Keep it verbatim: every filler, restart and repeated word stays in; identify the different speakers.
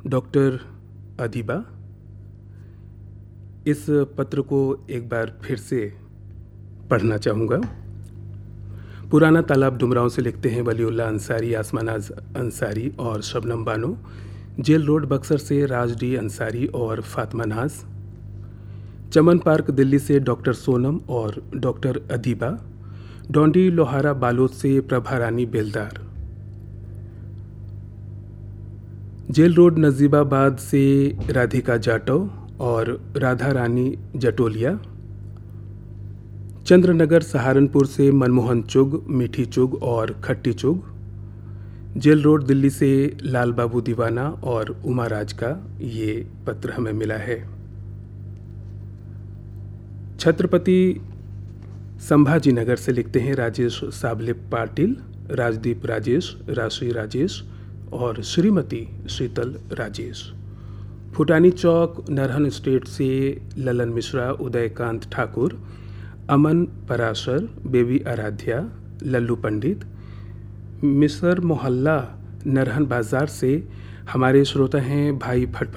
Speaker 1: Doctor Adiba, इस पत्र को एक बार फिर से पढ़ना चाहूँगा। पुराना तालाब डुमरांव से लिखते हैं वलीउल्लाह अंसारी, आसमानाज अंसारी और शबनम बानो। जेल रोड बक्सर से राज डी अंसारी और फातिमा नाज। चमन पार्क दिल्ली से डॉक्टर सोनम और डॉक्टर अदीबा। डोंडी लोहारा बालोद से प्रभा रानी बेलदार। जेल रोड नजीबाबाद से राधिका जाटव और राधा रानी जटोलिया। चंद्रनगर सहारनपुर से मनमोहन चुग, मीठी चुग और खट्टी चुग। जेल रोड दिल्ली से लाल बाबू दीवाना और उमा राज का ये पत्र हमें मिला है। छत्रपति संभाजी नगर से लिखते हैं राजेश साबले पाटिल, राजदीप राजेश, राशि राजेश और श्रीमती शीतल राजेश। फुटानी चौक नरहन स्टेट से ललन मिश्रा, उदयकांत ठाकुर, अमन पराशर, बेबी आराध्या, लल्लू पंडित। मिसर मोहल्ला नरहन बाजार से हमारे श्रोता हैं भाई फटफट